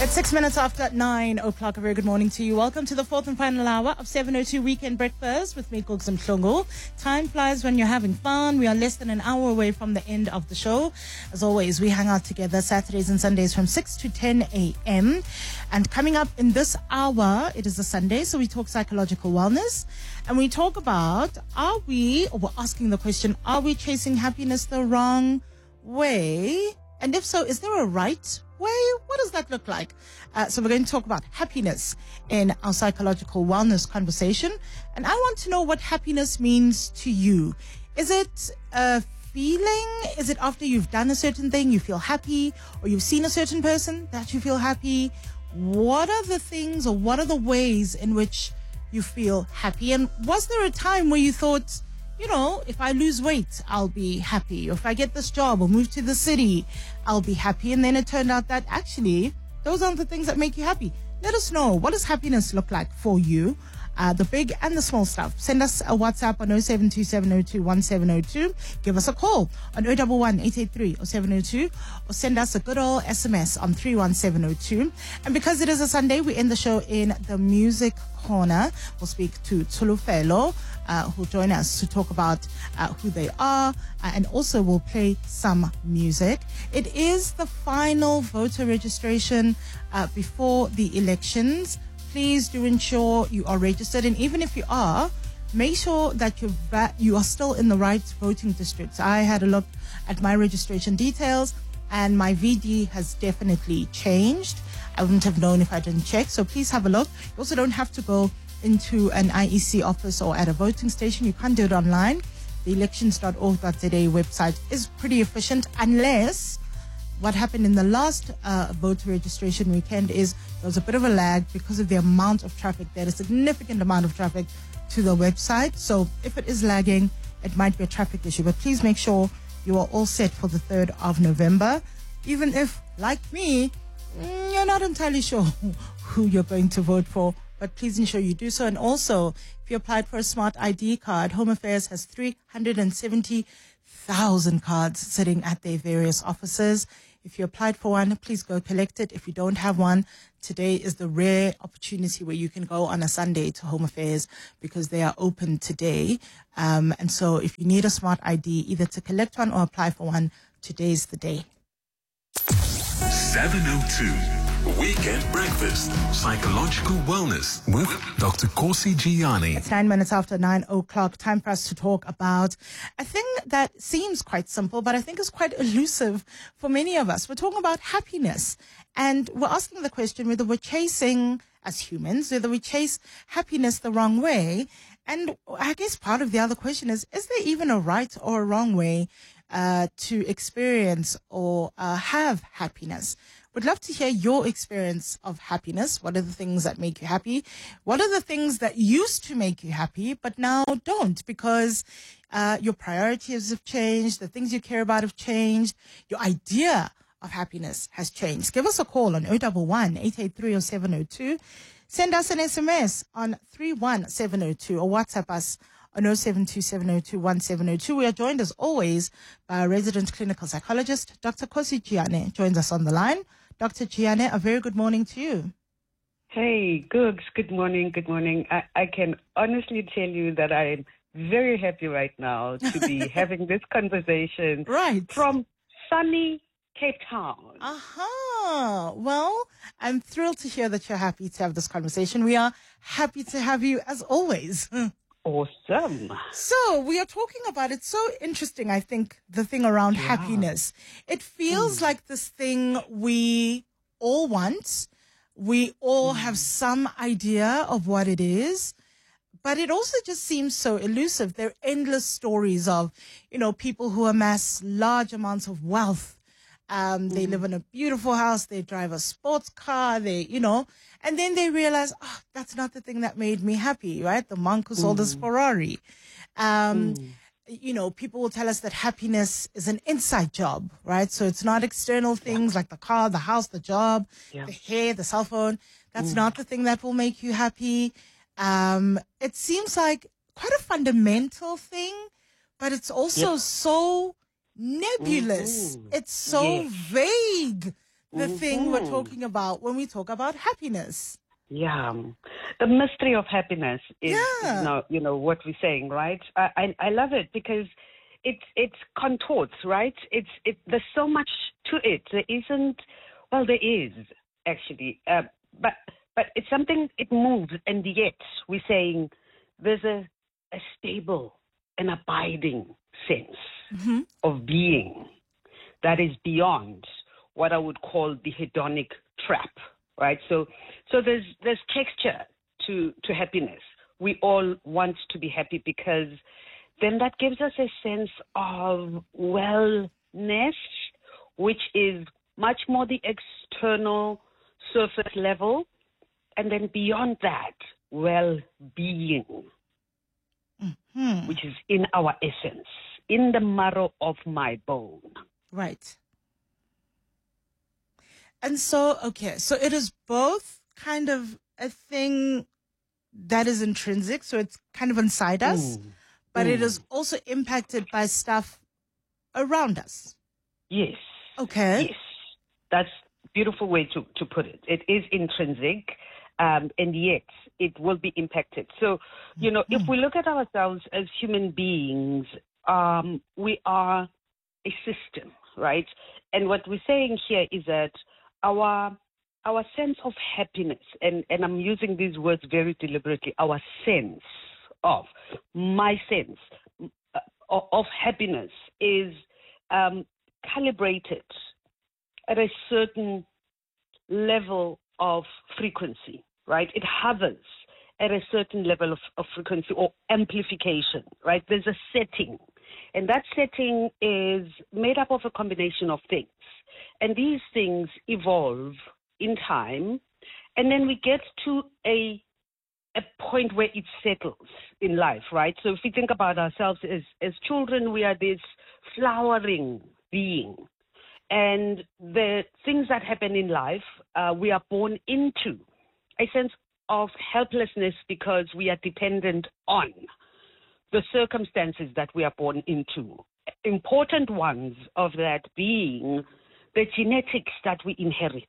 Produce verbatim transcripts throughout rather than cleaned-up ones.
Six minutes after nine o'clock. A very good morning to you. Welcome to the fourth and final hour of seven oh two Weekend Breakfast with me, Koks Mhlongo. Time flies when you're having fun. We are less than an hour away from the end of the show. As always, we hang out together Saturdays and Sundays from six to ten a.m. And coming up in this hour, it is a Sunday, so we talk psychological wellness. And we talk about, are we, or we're asking the question, are we chasing happiness the wrong way? And if so, is there a right way? What does that look like? Uh, so we're going to talk about happiness in our psychological wellness conversation. And I want to know what happiness means to you. Is it a feeling? Is it after you've done a certain thing, you feel happy? Or you've seen a certain person that you feel happy? What are the things or what are the ways in which you feel happy? And was there a time where you thought, you know, if I lose weight, I'll be happy. Or if I get this job or move to the city, I'll be happy. And then it turned out that actually, those aren't the things that make you happy. Let us know. What does happiness look like for you? Uh, the big and the small stuff. Send us a WhatsApp on oh seven two seven oh two one seven oh two. Give us a call on oh one one eight eight three oh seven oh two. Or send us a good old S M S on three one seven oh two. And because it is a Sunday, we end the show in the music corner. We'll speak to Tsholofelo, uh, who'll join us to talk about uh, who they are. Uh, and also we'll play some music. It is the final voter registration uh, before the elections. Please do ensure you are registered. And even if you are, make sure that you're va- you are still in the right voting districts. I had a look at my registration details and my V D has definitely changed. I wouldn't have known if I didn't check. So please have a look. You also don't have to go into an I E C office or at a voting station. You can do it online. The elections dot org dot z a website is pretty efficient, unless what happened in the last uh, voter registration weekend is there was a bit of a lag because of the amount of traffic. There is a significant amount of traffic to the website. So if it is lagging, it might be a traffic issue. But please make sure you are all set for the third of November. Even if, like me, you're not entirely sure who you're going to vote for. But please ensure you do so. And also, if you applied for a Smart I D card, Home Affairs has three hundred seventy thousand cards sitting at their various offices. If you applied for one, please go collect it. If you don't have one, today is the rare opportunity where you can go on a Sunday to Home Affairs because they are open today. Um, and so if you need a Smart I D, either to collect one or apply for one, today's the day. seven oh two Weekend Breakfast. Psychological Wellness with Doctor Kosi Gianni. It's nine minutes after nine o'clock. Time for us to talk about a thing that seems quite simple, but I think is quite elusive for many of us. We're talking about happiness. And we're asking the question whether we're chasing, as humans, whether we chase happiness the wrong way. And I guess part of the other question is, is there even a right or a wrong way uh, to experience or uh, have happiness? Would love to hear your experience of happiness. What are the things that make you happy? What are the things that used to make you happy, but now don't because uh, your priorities have changed, the things you care about have changed, your idea of happiness has changed. Give us a call on oh one one eight eight three oh seven oh two. Send us an S M S on three one seven oh two or WhatsApp us on oh seven two seven oh two one seven oh two. We are joined as always by our resident clinical psychologist, Doctor Kosi Gianni, joins us on the line. Doctor Gianni, a very good morning to you. Hey, Googs, good morning, good morning. I, I can honestly tell you that I'm very happy right now to be having this conversation right. from sunny Cape Town. Aha. Well, I'm thrilled to hear that you're happy to have this conversation. We are happy to have you as always. Awesome. So we are talking about, it's so interesting, I think, the thing around yeah. happiness. It feels mm. like this thing we all want. We all mm. have some idea of what it is. But it also just seems so elusive. There are endless stories of, you know, people who amass large amounts of wealth. Um, they mm. live in a beautiful house. They drive a sports car. They, you know, and then they realize, oh, that's not the thing that made me happy, right? The monk who sold mm. his Ferrari. Um, mm. You know, people will tell us that happiness is an inside job, right? So it's not external things yeah. like the car, the house, the job, yeah. the hair, the cell phone. That's mm. not the thing that will make you happy. Um, it seems like quite a fundamental thing, but it's also yep. so nebulous. Mm-hmm. It's so yes. vague the Mm-hmm. thing we're talking about when we talk about happiness. Yeah, the mystery of happiness is, Yeah. is now, you know, what we're saying, right? I, I, I love it because it it contorts, right? It's it. There's so much to it. There isn't. Well, there is actually, uh, but but it's something. It moves, and yet we're saying there's a a stable and abiding sense Mm-hmm. of being that is beyond what I would call the hedonic trap, right? So, so there's there's texture to to happiness. We all want to be happy because then that gives us a sense of wellness, which is much more the external surface level, and then beyond that, well-being, Hmm. which is in our essence, in the marrow of my bone. Right. And so, okay, so it is both kind of a thing that is intrinsic, so it's kind of inside us, Mm. but it Mm. is also impacted by stuff around us. Yes. Okay. Yes. That's a beautiful way to, to put it. It is intrinsic, um, and yet it will be impacted. So, you know, if we look at ourselves as human beings, um, we are a system, right? And what we're saying here is that our our sense of happiness, and, and I'm using these words very deliberately, our sense of, my sense of, of happiness is um, calibrated at a certain level of frequency, right? It hovers at a certain level of, of frequency or amplification, right? There's a setting, and that setting is made up of a combination of things. And these things evolve in time, and then we get to a a point where it settles in life, right? So if we think about ourselves as, as children, we are this flowering being. And the things that happen in life, uh, we are born into a sense of helplessness because we are dependent on the circumstances that we are born into. Important ones of that being the genetics that we inherit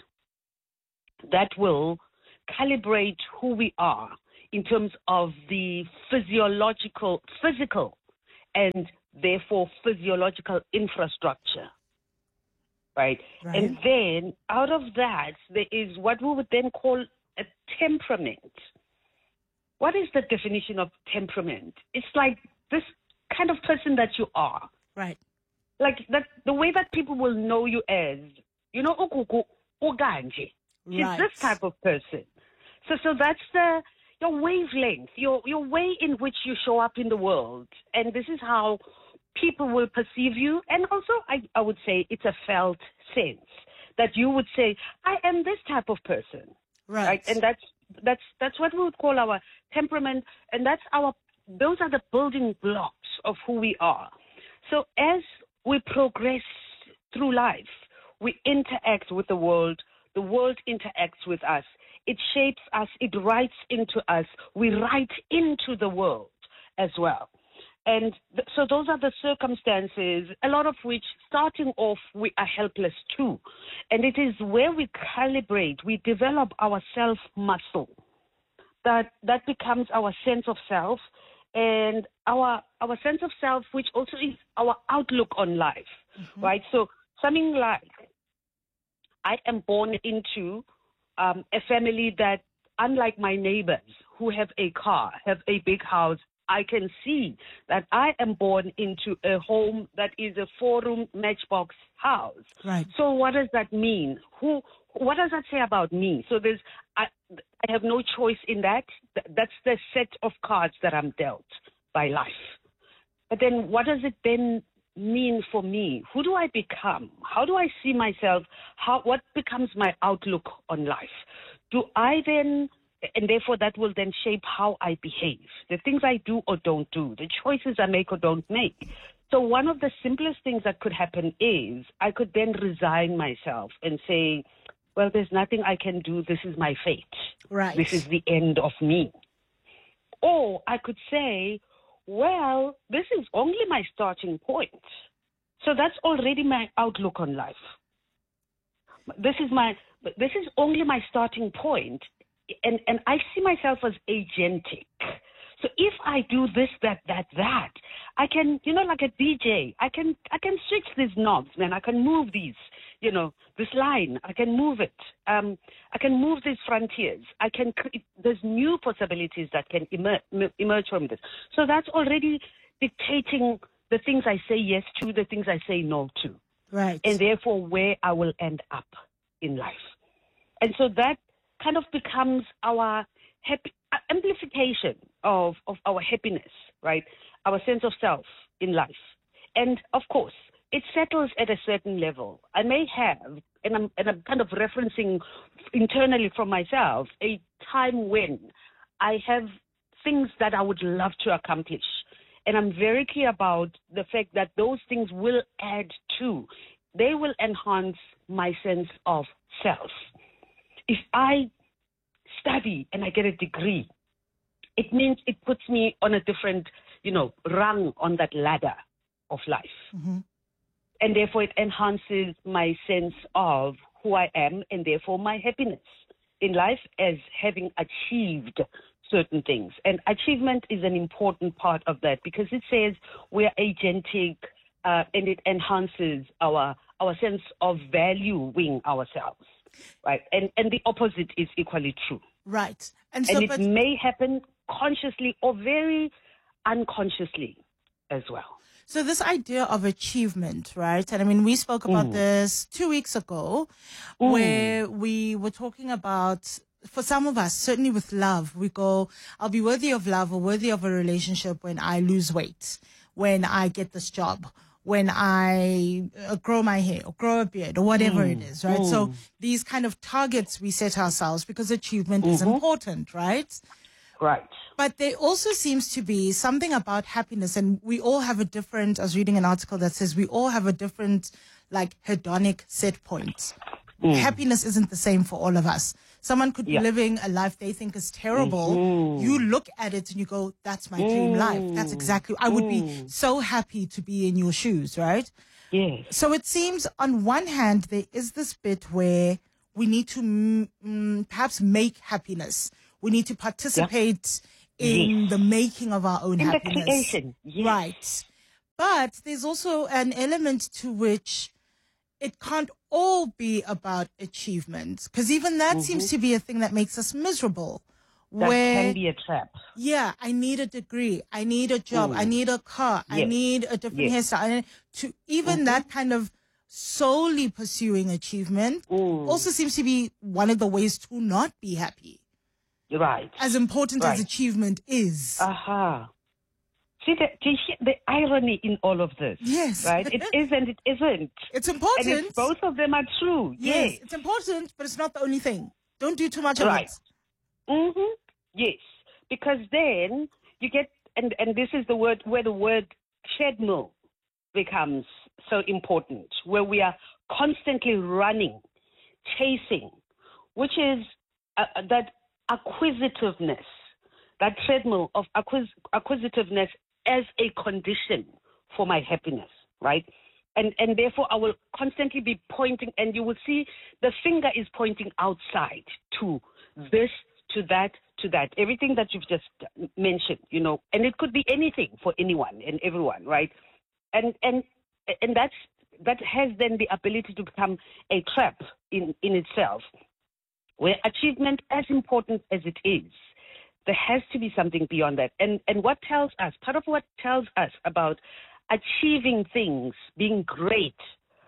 that will calibrate who we are in terms of the physiological, physical, and therefore physiological infrastructure. Right? Right. And then out of that, there is what we would then call a temperament. What is the definition of temperament? It's like this kind of person that you are. Right. Like that, the way that people will know you as, you know, Ukuku, Uganje. She's Right. this type of person. So, so that's the your wavelength, your your way in which you show up in the world, and this is how people will perceive you. And also, I, I would say it's a felt sense that you would say, I am this type of person, Right. right? And that's that's that's what we would call our temperament, and that's our those are the building blocks of who we are. So as we progress through life, we interact with the world. The world interacts with us. It shapes us. It writes into us. We write into the world as well. And th- so those are the circumstances, a lot of which, starting off, we are helpless to. And it is where we calibrate, we develop our self-muscle. That that becomes our sense of self, and our our sense of self, which also is our outlook on life, mm-hmm. right? So something like, I am born into um, a family that, unlike my neighbors who have a car, have a big house, I can see that I am born into a home that is a four-room matchbox house. Right. So what does that mean? Who? What does that say about me? So there's, I, I have no choice in that. That's the set of cards that I'm dealt by life. But then what does it then mean for me? Who do I become? How do I see myself? How? What becomes my outlook on life? Do I then, and therefore that will then shape how I behave, the things I do or don't do, the choices I make or don't make. So one of the simplest things that could happen is I could then resign myself and say, well, there's nothing I can do. This is my fate. Right. This is the end of me. Or I could say, well, this is only my starting point. So that's already my outlook on life. this is my, this is only my starting point, and and I see myself as agentic. So if I do this, that, that, that, I can, you know, like a D J, I can, I can switch these knobs, man. I can move these, you know, this line. I can move it. Um, I can move these frontiers. I can. There's new possibilities that can emerge, emerge from this. So that's already dictating the things I say yes to, the things I say no to, right? And therefore where I will end up in life. And so that kind of becomes our happy amplification of, of our happiness, right? Our sense of self in life. And of course, it settles at a certain level. I may have, and I'm, and I'm kind of referencing internally from myself, a time when I have things that I would love to accomplish. And I'm very clear about the fact that those things will add to, they will enhance my sense of self. If I study and I get a degree, it means it puts me on a different, you know, rung on that ladder of life. Mm-hmm. And therefore it enhances my sense of who I am and therefore my happiness in life as having achieved certain things. And achievement is an important part of that because it says we're agentic uh, and it enhances our our sense of valuing ourselves. Right. And and the opposite is equally true. Right. And, so, and it but, may happen consciously or very unconsciously as well. So this idea of achievement, right? And I mean, we spoke about mm. this two weeks ago mm. where we were talking about, for some of us, certainly with love, we go, I'll be worthy of love or worthy of a relationship when I lose weight, when I get this job, when I uh, grow my hair or grow a beard or whatever mm. it is, right? Mm. So these kind of targets we set ourselves because achievement mm-hmm. is important, right? Right. But there also seems to be something about happiness, and we all have a different, I was reading an article that says we all have a different, like, hedonic set point. Mm. Happiness isn't the same for all of us. Someone could yeah. be living a life they think is terrible. Mm-hmm. You look at it and you go, that's my mm. dream life. That's exactly, I would mm. be so happy to be in your shoes, right? Yes. So it seems on one hand, there is this bit where we need to mm, mm, perhaps make happiness. We need to participate yeah. in yes. the making of our own in happiness. The creation. Yes. Right. But there's also an element to which it can't all be about achievement, because even that mm-hmm. seems to be a thing that makes us miserable. That where, can be a trap. Yeah, I need a degree. I need a job. Mm. I need a car. Yes. I need a different yes. hairstyle. I, to even mm-hmm. that kind of solely pursuing achievement mm. also seems to be one of the ways to not be happy. Right. As important right. as achievement is. Aha. Uh-huh. See, the, the irony in all of this. Yes. Right? It is and it isn't. It's important. And it's, both of them are true. Yes. yes. It's important, but it's not the only thing. Don't do too much of right. it. Mm-hmm. Yes. Because then you get, and, and this is the word where the word treadmill becomes so important, where we are constantly running, chasing, which is uh, that acquisitiveness, that treadmill of acquis- acquisitiveness as a condition for my happiness, right? And and therefore I will constantly be pointing, and you will see the finger is pointing outside to this, to that, to that, everything that you've just mentioned, you know, and it could be anything for anyone and everyone, right? And and and that's that has then the ability to become a trap in, in itself, where achievement, as important as it is, there has to be something beyond that. And and what tells us, part of what tells us about achieving things, being great,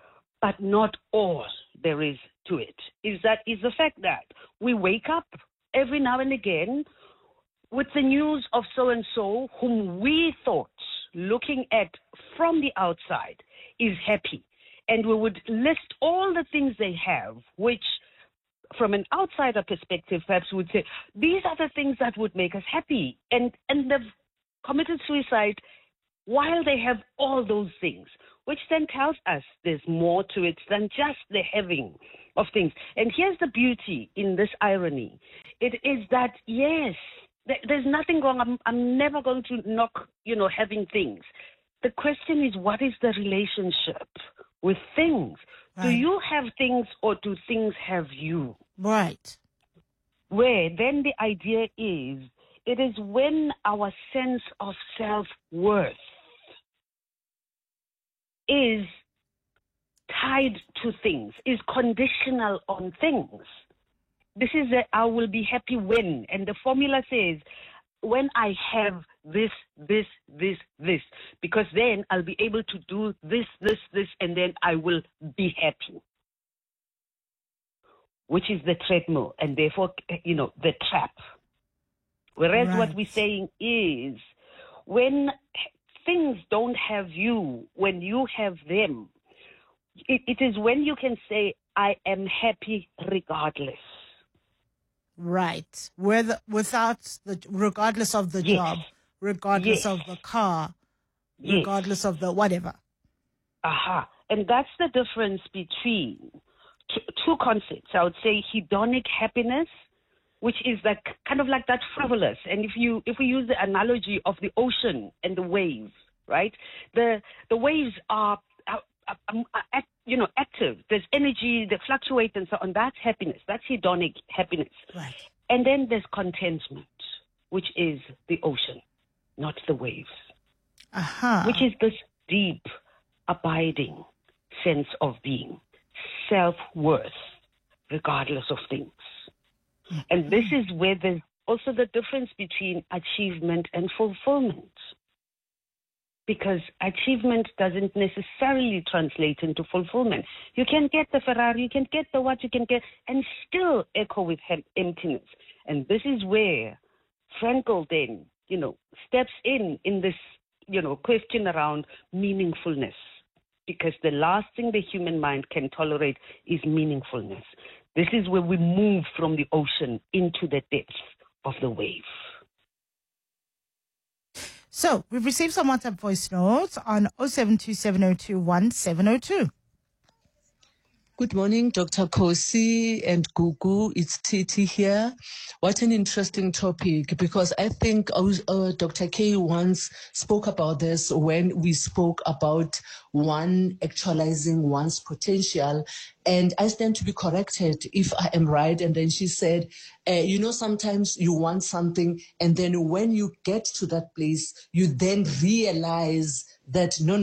but not all there is to it, is that is the fact that we wake up every now and again with the news of so-and-so whom we thought, looking at from the outside, is happy. And we would list all the things they have, which from an outsider perspective, perhaps would say, these are the things that would make us happy. And and they've committed suicide while they have all those things, which then tells us there's more to it than just the having of things. And here's the beauty in this irony. It is that, yes, th- there's nothing wrong. I'm, I'm never going to knock, you know, having things. The question is, what is the relationship with things? Right. Do you have things or do things have you? Right. Where then the idea is, it is when our sense of self-worth is tied to things, is conditional on things. This is a, I will be happy when, and the formula says, when I have this, this, this, this, because then I'll be able to do this, this, this, and then I will be happy. Which is the treadmill, and therefore, you know, the trap. Whereas Right. what we're saying is, when things don't have you, when you have them, it, it is when you can say, I am happy regardless. Right. Whether, without the, regardless of the Yes. job, regardless Yes. of the car, Yes. regardless of the whatever. Aha. And that's the difference between two, two concepts. I would say hedonic happiness, which is like kind of like that frivolous. And if you if we use the analogy of the ocean and the waves, right? The the waves are, are, are, are act, you know active. There's energy, they fluctuate and so on. That's happiness. That's hedonic happiness. Right. And then there's contentment, which is the ocean, not the waves. Aha. Which is this deep, abiding sense of being, self-worth, regardless of things. Mm-hmm. And this is where there's also the difference between achievement and fulfillment. Because achievement doesn't necessarily translate into fulfillment. You can get the Ferrari, you can get the what you can get, and still echo with hem- emptiness. And this is where Frankl then, you know, steps in, in this, you know, question around meaningfulness. Because the last thing the human mind can tolerate is meaningfulness. This is where we move from the ocean into the depths of the wave. So, we've received some WhatsApp voice notes on oh seven two seven oh two one seven oh two. Good morning, Doctor Kosi and Gugu. It's Titi here. What an interesting topic, because I think uh, Doctor K once spoke about this when we spoke about one actualizing one's potential. And I stand to be corrected if I am right. And then she said, uh, you know, sometimes you want something, and then when you get to that place, you then realize that no,